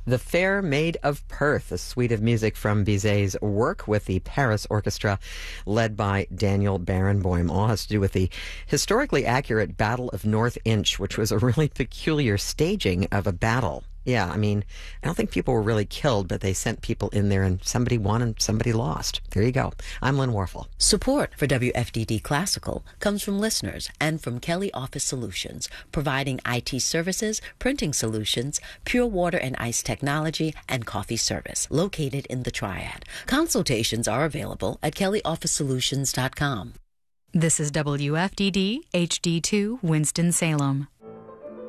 The Fair Maid of Perth, a suite of music from Bizet's work with the Paris Orchestra, led by Daniel Barenboim. All has to do with the historically accurate Battle of North Inch, which was a really peculiar staging of a battle. Yeah, I mean, I don't think people were really killed, but they sent people in there and somebody won and somebody lost. There you go. I'm Lynn Warfel. Support for WFDD Classical comes from listeners and from Kelly Office Solutions, providing IT services, printing solutions, pure water and ice technology, and coffee service, located in the Triad. Consultations are available at kellyofficesolutions.com. This is WFDD HD2 Winston-Salem.